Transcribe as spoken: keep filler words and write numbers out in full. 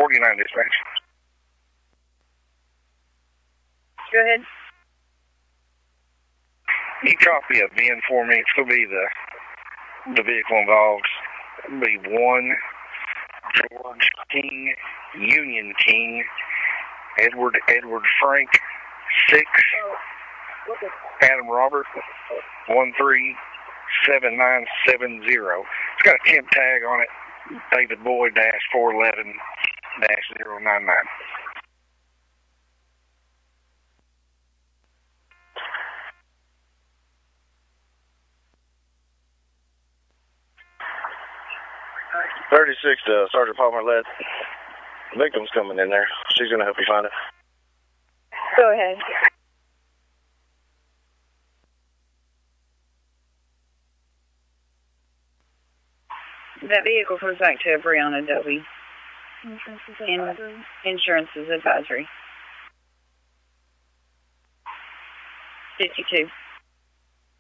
forty-nine dispatch. Go ahead. You copy a V I N for me. It's going to be the, the vehicle involved. It'll be one George King, Union King, Edward, Edward Frank, six, Adam Robert, one three seven nine seven zero. It's got a temp tag on it, David Boyd dash four eleven dash zero nine nine. thirty-six to Sergeant Palmer led. The victim's coming in there. She's going to help you find it. Go ahead. That vehicle goes back to Brianna Dovey. Insurance is In, advisory. insurance is advisory. fifty-two.